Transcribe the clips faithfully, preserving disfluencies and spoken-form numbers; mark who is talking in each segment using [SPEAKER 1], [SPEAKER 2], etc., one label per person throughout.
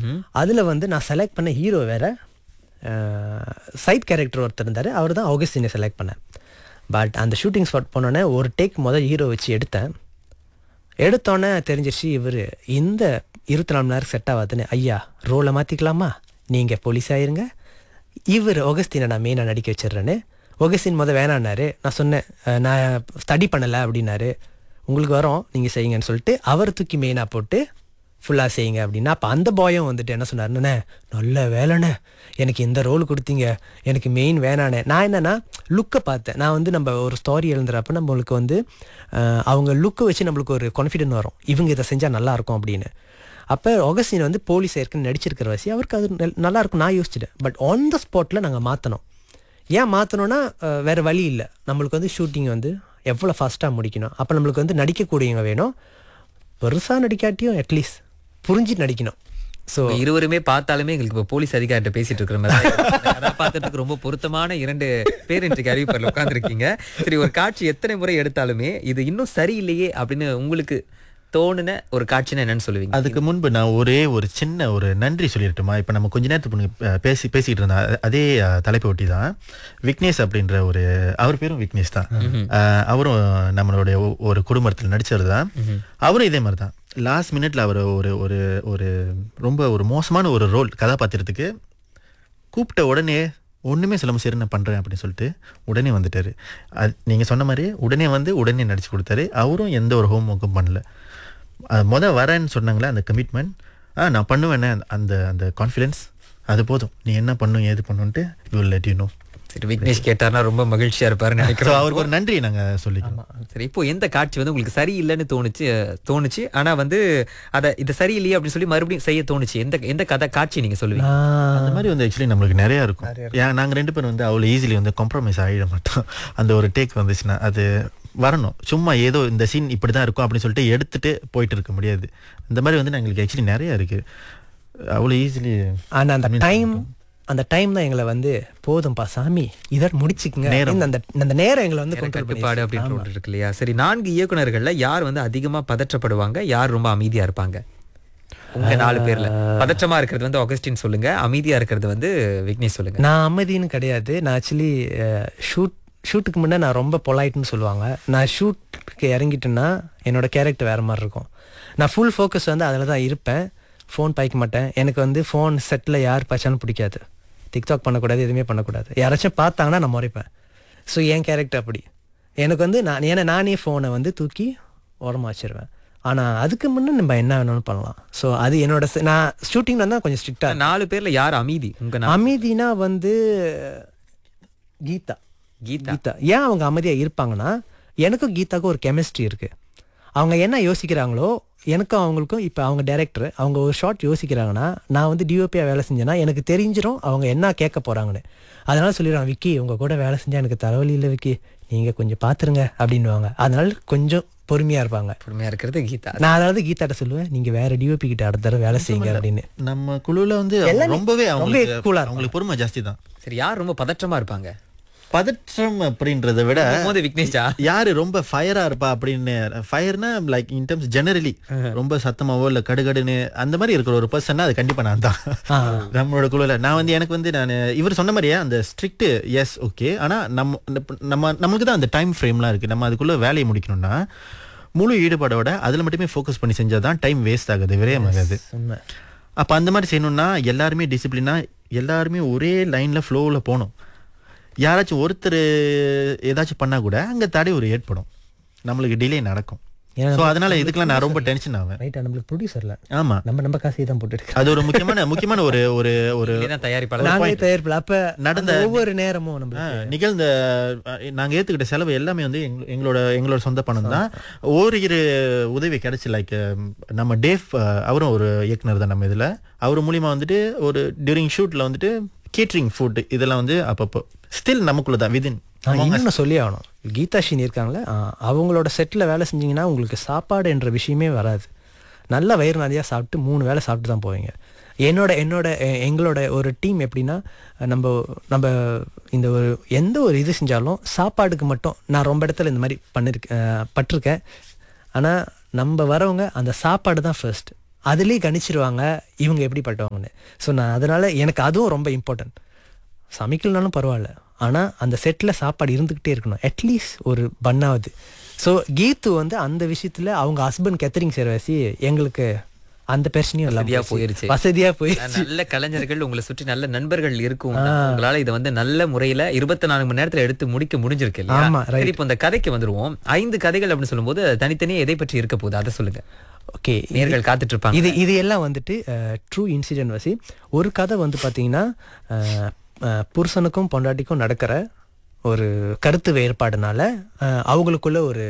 [SPEAKER 1] அதில் வந்து நான் செலக்ட் பண்ண ஹீரோ வேறு, சைட் கேரக்டர் ஒருத்தர் இருந்தார், அவர் தான் ஆகஸ்டினை செலக்ட் பண்ணேன். பட் அந்த ஷூட்டிங் ஸ்பாட் போனோடனே ஒரு டேக் முதல் ஹீரோ வச்சு எடுத்தேன். எடுத்தோன்னே தெரிஞ்சிருச்சு இவர் இந்த இருபத்தி நாலு மணி நேரம் செட் ஆகாதுன்னு. ஐயா ரோலை மாற்றிக்கலாமா, நீங்கள் போலீஸ் ஆயிருங்க, இவர் ஆகஸ்டினை நான் மெயினாக நடிக்க வச்சிடுறேன்னு. ஆகஸ்டின் முதல் வேணான்னாரு. நான் சொன்னேன் நான் ஸ்டடி பண்ணலை அப்படின்னாரு. உங்களுக்கு வரோம் நீங்கள் செய்யுங்கன்னு சொல்லிட்டு அவர் தூக்கி மெயினாக போட்டு ஃபுல்லாக செய்யுங்க அப்படின்னா. அப்போ அந்த பாயும் வந்துட்டு என்ன சொன்னார்ண்ணே, நல்ல வேலைண்ணே, எனக்கு இந்த ரோல் கொடுத்தீங்க, எனக்கு மெயின் வேணானே. நான் என்னென்னா லுக்கை பார்த்தேன். நான் வந்து நம்ம ஒரு ஸ்டோரி எழுதுறப்ப நம்மளுக்கு வந்து அவங்க லுக்கை வச்சு நம்மளுக்கு ஒரு கான்ஃபிடென்ட் வரும், இவங்க இதை செஞ்சால் நல்லாயிருக்கும் அப்படின்னு. அப்போ ஆகஸ்டின் வந்து போலீஸ் ஏற்கனவே நடிச்சிருக்கிற வசி அவருக்கு அது நல்லாயிருக்கும் நான் யோசிச்சிட்டேன். பட் ஆன் த ஸ்பாட்டில் நாங்கள் மாற்றணும். ஏன் மாற்றணுன்னா வேறு வழி இல்லை. நம்மளுக்கு வந்து ஷூட்டிங் வந்து எவ்வளோ ஃபாஸ்ட்டாக முடிக்கணும். அப்போ நம்மளுக்கு வந்து நடிக்கக்கூடியவங்க வேணும். பெருசாக நடிக்காட்டியும் அட்லீஸ்ட் புரிஞ்சு நடிக்கணும்.
[SPEAKER 2] ஸோ இருவருமே பார்த்தாலுமே எங்களுக்கு இப்போ போலீஸ் அதிகாரிட்ட பேசிட்டு இருக்கிற மாதிரி கதாபாத்திரத்துக்கு ரொம்ப பொருத்தமான இரண்டு பேர் இன்றைக்கு அறிவிப்பதில் உட்காந்துருக்கீங்க. சரி, ஒரு காட்சி எத்தனை முறை எடுத்தாலுமே இது இன்னும் சரியில்லையே அப்படின்னு உங்களுக்கு தோணுன ஒரு காட்சினா என்னன்னு சொல்லுவீங்க?
[SPEAKER 3] அதுக்கு முன்பு நான் ஒரே ஒரு சின்ன ஒரு நன்றி சொல்லிட்டுமா. இப்போ நம்ம கொஞ்ச நேரத்துக்கு பேசி பேசிக்கிட்டு இருந்தோம் அதே தலைப்பை ஒட்டி தான். விக்னேஷ் அப்படின்ற ஒரு, அவர் பேரும் விக்னேஷ் தான், அவரும் நம்மளுடைய ஒரு குடும்பத்தில் நடிச்சது தான். அவரும் இதே மாதிரி தான் லாஸ்ட் மினிட்ல அவர் ஒரு ஒரு ஒரு ரொம்ப ஒரு மோசமான ஒரு ரோல் கதாபாத்திரத்துக்கு கூப்பிட்ட உடனே ஒன்றுமே சொல்லாமல் சரி நான் பண்ணுறேன் அப்படின்னு சொல்லிட்டு உடனே வந்துட்டார். அது நீங்கள் சொன்ன மாதிரி உடனே வந்து உடனே நடிச்சு கொடுத்தாரு. அவரும் எந்த ஒரு ஹோம் ஒர்க்கும் பண்ணல. மொதல் வரேன்னு சொன்னாங்களே அந்த கமிட்மெண்ட், ஆ நான் பண்ணுவேன்னே அந்த அந்த கான்ஃபிடென்ஸ், அது போதும். நீ என்ன பண்ணும் ஏது பண்ணுன்ட்டு you will let you know.
[SPEAKER 2] சரி, விக்னேஷ் கேட்டார்னா ரொம்ப மகிழ்ச்சியா இருப்பாருன்னு நினைக்கிறோம்.
[SPEAKER 3] அவருக்கு ஒரு நன்றி நாங்க சொல்லிக்கலாம்.
[SPEAKER 2] சரி, இப்போ எந்த காட்சி வந்து உங்களுக்கு சரியில்லைன்னு தோணுச்சு தோணுச்சு ஆனா வந்து அதை இது சரியில்லையே அப்படின்னு சொல்லி மறுபடியும் செய்ய தோணுச்சு, எந்த எந்த கதை காட்சி நீங்க சொல்லுவீங்க?
[SPEAKER 3] அந்த மாதிரி வந்து ஆக்சுவலி நம்மளுக்கு நிறைய இருக்கும். ஏன் நாங்க ரெண்டு பேரும் வந்து அவ்வளோ ஈஸிலி வந்து காம்ப்ரமைஸ் ஆகிட மாட்டோம். அந்த ஒரு டேக் வந்துச்சுன்னா அது வரணும். சும்மா ஏதோ இந்த சீன் இப்படி தான் இருக்கும் அப்படின்னு சொல்லிட்டு எடுத்துட்டு போயிட்டு இருக்க முடியாது. இந்த மாதிரி வந்து எங்களுக்கு ஆக்சுவலி நிறைய இருக்கு. அவ்வளோ ஈஸிலி
[SPEAKER 1] ஆனால் அந்த டைம் அந்த டைம் தான் எங்களை வந்து போதும்பா சாமி இதை முடிச்சுக்குங்க, அந்த நேரம் எங்களை வந்து
[SPEAKER 2] கட்டுப்பாடு அப்படின்னு ஒன்று இருக்கு இல்லையா? சரி, நான்கு இயக்குனர்கள்ல யார் வந்து அதிகமா பதற்றப்படுவாங்க, யார் ரொம்ப அமைதியா இருப்பாங்க? உங்க நாலு பேர்ல பதற்றமா இருக்கிறது வந்து ஆகஸ்டின் சொல்லுங்க, அமைதியா இருக்கிறது வந்து விக்னேஷ் சொல்லுங்க.
[SPEAKER 1] நான் அமைதின்னு கிடையாது. நான் ஆக்சுவலி ஷூட் ஷூட்டுக்கு முன்னே நான் ரொம்ப பொலைட்னு சொல்லுவாங்க. நான் ஷூட்டுக்கு இறங்கிட்டேன்னா என்னோட கேரக்டர் வேறு மாதிரி இருக்கும். நான் ஃபுல் ஃபோக்கஸ் வந்து அதில் தான் இருப்பேன். ஃபோன் பாய்க்க மாட்டேன். எனக்கு வந்து ஃபோன் செட்டில் யார் பாய்ச்சாலும் பிடிக்காது. டிக்டாக் பண்ணக்கூடாது, எதுவுமே பண்ணக்கூடாது. யாராச்சும் பார்த்தாங்கன்னா நான் முறைப்பேன். ஸோ என் கேரக்டர் அப்படி. எனக்கு வந்து நான் ஏன்னா நானே ஃபோனை வந்து தூக்கி ஓரமாக வச்சிருவேன். ஆனால் அதுக்கு முன்னே நம்ம என்ன வேணும்னு பண்ணலாம். ஸோ அது என்னோட நான் ஷூட்டிங் வந்தால் கொஞ்சம் ஸ்ட்ரிக்டாக.
[SPEAKER 2] நாலு பேரில் யார் அமைதி? உங்கள்
[SPEAKER 1] அமைதினா வந்து கீதா.
[SPEAKER 2] கீதா
[SPEAKER 1] கீதா ஏன் அவங்க அமைதியாக இருப்பாங்கன்னா, எனக்கும் கீதாவுக்கும் ஒரு கெமிஸ்ட்ரி இருக்குது. அவங்க என்ன யோசிக்கிறாங்களோ எனக்கும் அவங்களுக்கும், இப்போ அவங்க டைரக்டர் அவங்க ஒரு ஷார்ட் யோசிக்கிறாங்கன்னா நான் வந்து டிஓபியாக வேலை செஞ்சேன்னா எனக்கு தெரிஞ்சிடும் அவங்க என்ன கேட்க போகிறாங்கன்னு. அதனால சொல்லிடுவாங்க, விக்கி உங்கள் கூட வேலை செஞ்சால் எனக்கு தலைவலி இல்லை விக்கி, நீங்கள் கொஞ்சம் பார்த்துருங்க அப்படின்வாங்க. அதனால கொஞ்சம் பொறுமையாக இருப்பாங்க.
[SPEAKER 2] பொறுமையாக இருக்கிறது கீதா.
[SPEAKER 1] நான் அதாவது கீதாட்ட சொல்லுவேன், நீங்கள் வேற டிஓபி கிட்ட அடுத்த தடவை வேலை செய்யுங்க அப்படின்னு.
[SPEAKER 3] நம்ம குழுவில் வந்து ரொம்பவே அவங்களுக்கு கூலா அவங்களுக்கு பொறுமை ஜாஸ்தி தான்.
[SPEAKER 2] சரி, யார் ரொம்ப பதற்றமாக இருப்பாங்க?
[SPEAKER 3] பதற்றம் அப்படின்றத விட
[SPEAKER 2] விக்னேஷா
[SPEAKER 3] யாரு ரொம்ப ஃபயரா இருப்பா அப்படின்னு. ஃபயர்னா லைக் இன் டர்ம்ஸ் ஜெனரலி ரொம்ப சத்தமாவோ இல்ல கடுகடுன்னு அந்த மாதிரி இருக்கிற ஒரு பர்சன்னா அது கண்டிப்பா நான் தான் நம்மளோட குழுல. நான் வந்து எனக்கு வந்து நான் இவர் சொன்ன மாதிரியே அந்த ஸ்ட்ரிக்ட் எஸ் ஓகே, ஆனா நம்ம நம்ம நமக்கு தான் அந்த டைம் ஃப்ரேம்லாம் இருக்கு. நம்ம அதுக்குள்ள வேலையை முடிக்கணும்னா முழு ஈடுபாடோட அதுல மட்டுமே ஃபோக்கஸ் பண்ணி செஞ்சாதான் டைம் வேஸ்ட் ஆகுது, விரயமாகாது. அப்ப அந்த மாதிரி செய்யணும்னா எல்லாருமே டிசிப்ளினா எல்லாருமே ஒரே லைன்ல ஃப்ளோவில் போகணும். யாராச்சும் ஒருத்தர் ஏதாச்சும் பண்ணா கூட அங்க தடை ஒரு ஏற்படும், நம்மளுக்கு டிலே நடக்கும். சோ அதனால இதுக்கெல்லாம் நான் ரொம்ப டென்ஷன் ஆவேன்.
[SPEAKER 1] ரைட், நம்மளுக்கு ப்ரொடியூசர்ல
[SPEAKER 3] ஆமா
[SPEAKER 1] நம்ம நம்ம காசை தான் போட்டுருக்கு.
[SPEAKER 3] அது ஒரு முக்கியமான முக்கியமான ஒரு ஒரு ஒரு
[SPEAKER 2] தயாரிப்பாளர்
[SPEAKER 1] நாங்களே தயாரிப்பில் அப்ப
[SPEAKER 3] நடந்த
[SPEAKER 1] ஒவ்வொரு நேரமும் நம்ம
[SPEAKER 3] நிகழ்ந்த நாங்க ஏத்துக்கிட்ட செலவு எல்லாமே வந்து எங்களோட எங்களோட சொந்த பணம் தான். ஓரிரு உதவி கிடைச்சு லைக் நம்ம டேவ் அவரும் ஒரு இயக்குனர் தான் நம்ம இதுல. அவர் மூலியமா வந்துட்டு ஒரு டியூரிங் ஷூட்ல வந்துட்டு கேட்டரிங் ஃபுட் இதெல்லாம் வந்து அப்பப்போ ஸ்டில் நமக்குள்ளதான் விதின்.
[SPEAKER 1] இன்னும் சொல்லி ஆகணும், கீதாஷினி இருக்காங்களே அவங்களோட செட்டில் வேலை செஞ்சீங்கன்னா உங்களுக்கு சாப்பாடு என்ற விஷயமே வராது. நல்ல வயிறு நிறையா சாப்பிட்டு மூணு வேலை சாப்பிட்டு தான் போவீங்க. என்னோட என்னோட எங்களோட ஒரு டீம் எப்படின்னா, நம்ம நம்ம இந்த ஒரு எந்த ஒரு இது செஞ்சாலும் சாப்பாடுக்கு மட்டும் நான் ரொம்ப இடத்துல இந்த மாதிரி பண்ணிருக்கேன் பட்டிருக்கேன். ஆனால் நம்ம வரவங்க அந்த சாப்பாடு தான் ஃபர்ஸ்ட். அதுலேயே கணிச்சிருவாங்க இவங்க எப்படிப்பட்டவங்கன்னு. ஸோ நான் அதனால் எனக்கு அதுவும் ரொம்ப இம்பார்ட்டன்ட். சமைக்கலனாலும் பரவாயில்ல, ஆனால் அந்த செட்டில் சாப்பாடு இருந்துக்கிட்டே இருக்கணும், அட்லீஸ்ட் ஒரு பண்ணாவது. ஸோ கீத்து வந்து அந்த விஷயத்தில் அவங்க ஹஸ்பண்ட் கேத்தரிங் சர்வீஸ் எங்களுக்கு அந்த பிரச்சனையும்
[SPEAKER 2] வசதியா போயிருச்சு.
[SPEAKER 1] வசதியா போயிருச்சு.
[SPEAKER 2] நல்ல கலைஞர்கள் உங்களை சுற்றி நல்ல நண்பர்கள் இருக்கும், உங்களால இதை வந்து நல்ல முறையில இருபத்தி நாலு மணி நேரத்துல எடுத்து முடிக்க முடிஞ்சிருக்கு இல்லையா?
[SPEAKER 1] ஆமா, right.
[SPEAKER 2] சரி, இப்போ இந்த கதைக்கு வந்துருவோம். ஐந்து கதைகள் அப்படின்னு சொல்லும்போது தனித்தனியே எதை பற்றி இருக்க போகுது அதை சொல்லுங்க.
[SPEAKER 1] ஓகே,
[SPEAKER 2] நேர்கள் காத்துட்டு இருப்பாங்க.
[SPEAKER 1] இது இது எல்லாம் வந்துட்டு ட்ரூ இன்சிடென்ட் வசி. ஒரு கதை வந்து பார்த்தீங்கன்னா அஹ், அஹ், புருஷனுக்கும் பொண்டாட்டிக்கும் நடக்கிற ஒரு கருத்து வேறுபாடுனால அஹ், அவங்களுக்குள்ள ஒரு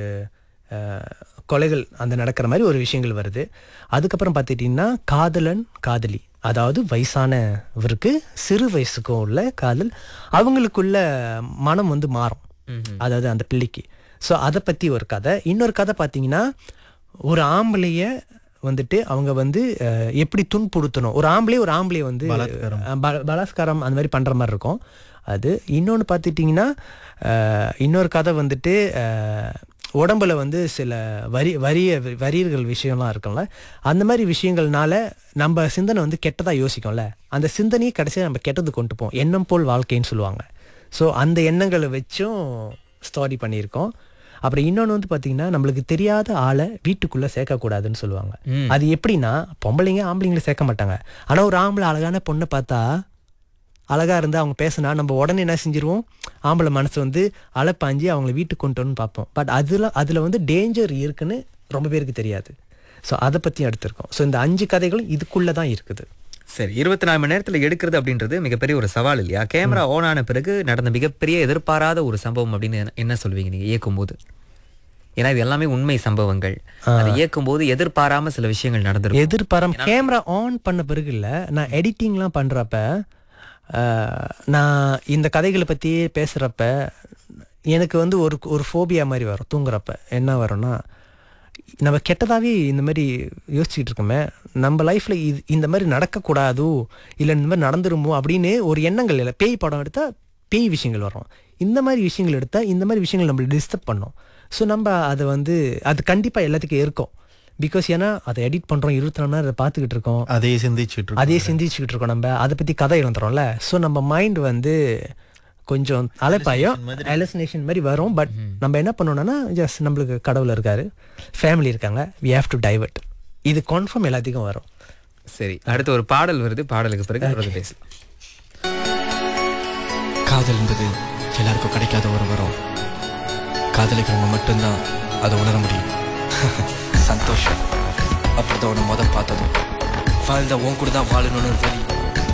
[SPEAKER 1] அஹ், கொலைகள் அந்த நடக்கிற மாதிரி ஒரு விஷயங்கள் வருது. அதுக்கப்புறம் பார்த்துட்டிங்கன்னா காதலன் காதலி, அதாவது வயசானவருக்கு சிறு வயசுக்கும் உள்ள காதல், அவங்களுக்குள்ள மனம் வந்து மாறும், அதாவது அந்த பிள்ளைக்கு. ஸோ அதை பற்றி ஒரு கதை. இன்னொரு கதை பார்த்தீங்கன்னா ஒரு ஆம்பளைய வந்துட்டு அவங்க வந்து அஹ், எப்படி துன்புறுத்தணும், ஒரு ஆம்பளை ஒரு ஆம்பளைய வந்து
[SPEAKER 3] பலாத்காரம்.
[SPEAKER 1] அஹ், பல- பலாத்காரம் அந்த மாதிரி பண்ணுற மாதிரி இருக்கும் அது. இன்னொன்று பார்த்துட்டிங்கன்னா அஹ், இன்னொரு கதை வந்துட்டு அஹ், உடம்புல வந்து சில வரி வரிய வரியர்கள் விஷயம்லாம் இருக்கும்ல, அந்த மாதிரி விஷயங்கள்னால நம்ம சிந்தனை வந்து கெட்டதாக யோசிக்கும்ல, அந்த சிந்தனையை கடைசியாக நம்ம கெட்டது கொண்டு போவோம். எண்ணம் போல் வாழ்க்கைன்னு சொல்லுவாங்க. ஸோ அந்த எண்ணங்களை வச்சும் ஸ்டோரி பண்ணியிருக்கோம். அப்புறம் இன்னொன்று வந்து பார்த்தீங்கன்னா நம்மளுக்கு தெரியாத ஆளை வீட்டுக்குள்ளே சேர்க்கக்கூடாதுன்னு சொல்லுவாங்க. அது எப்படின்னா பொம்பளைங்க ஆம்பளைங்களை சேர்க்க மாட்டாங்க, ஆனால் ஒரு ஆம்பளை அழகான பொண்ணை பார்த்தா அழகாக இருந்து அவங்க பேசினா நம்ம உடனே என்ன செஞ்சிருவோம், ஆம்பளை மனசு வந்து அலைப்பாஞ்சி அவங்கள வீட்டுக்கு கொண்டு வரணும்னு பார்ப்போம். பட் அதில் அதில் வந்து டேஞ்சர் இருக்குன்னு ரொம்ப பேருக்கு தெரியாது. ஸோ அதை பற்றியும் எடுத்திருக்கோம். ஸோ இந்த அஞ்சு கதைகளும் இதுக்குள்ளே தான் இருக்குது.
[SPEAKER 2] சரி, இருபத்தி நாலு மணி நேரத்துல எடுக்கிறது அப்படின்றது மிகப்பெரிய ஒரு சவால் இல்லையா? கேமரா ஆன் ஆன பிறகு நடந்த மிகப்பெரிய எதிர்பாராத ஒரு சம்பவம் அப்படின்னு என்ன- என்ன சொல்வீங்க நீங்க இயக்கும் போது? ஏன்னா இது எல்லாமே உண்மை சம்பவங்கள். அதை இயக்கும் போது எதிர்பாராம சில விஷயங்கள் நடந்திருக்கும்.
[SPEAKER 1] எதிர்பாரம் கேமரா ஆன் பண்ண பிறகு இல்லை, நான் எடிட்டிங்லாம் பண்ணுறப்ப நான் இந்த கதைகளை பற்றி பேசுகிறப்ப எனக்கு வந்து ஒரு ஒரு ஃபோபியா மாதிரி வரும். தூங்குறப்ப என்ன வரும்னா, நம்ம கெட்டதாகவே இந்த மாதிரி யோசிச்சுட்டு இருக்கோமே, நம்ம லைஃப்பில் இது இந்த மாதிரி நடக்கக்கூடாதோ இல்லை இந்த மாதிரி நடந்துருமோ அப்படின்னு ஒரு எண்ணங்கள் இல்லை. பேய் படம் எடுத்தால் பேய் விஷயங்கள் வரும், இந்த மாதிரி விஷயங்கள் எடுத்தால் இந்த மாதிரி விஷயங்கள் நம்மளை டிஸ்டர்ப் பண்ணோம். ஸோ நம்ம அதை வந்து அது கண்டிப்பாக எல்லாத்துக்கும் இருக்கும். பிகாஸ் ஏன்னா அதை எடிட் பண்ணுறோம், இருபத்தி நாலு நேரம் அதை பார்த்துக்கிட்டு இருக்கோம்,
[SPEAKER 3] அதே சிந்திச்சுட்டு
[SPEAKER 1] அதே சிந்திச்சுக்கிட்டு இருக்கோம், நம்ம அதை பற்றி கதை இழந்துறோம்ல. ஸோ நம்ம மைண்ட் வந்து கொஞ்சம் அலைப்பாயும் அலசினேஷன் மாதிரி வரும். பட் நம்ம என்ன பண்ணணும்னா ஜஸ்ட் நம்மளுக்கு கடவுள் இருக்காரு, ஃபேமிலி இருக்காங்க, வி ஹேவ் டு டைவர்ட். இது கன்ஃபார்ம் எல்லாத்துக்கும் வரும்.
[SPEAKER 2] சரி, அடுத்து ஒரு பாடல் வருது, பாடலுக்கு பிறகு தொடர்ந்து பேசலாம்.
[SPEAKER 4] காதல் என்பது எல்லாருக்கும் கிடைக்காத ஒரு வரம். காதலிக்கிறவங்க மட்டும்தான் அதை உணர முடியும். சந்தோஷம் அப்படிதான் உன்னை முத பார்த்ததும் வாழ்ந்த உன் கூட தான் வாழணும்னு ஒரு வழி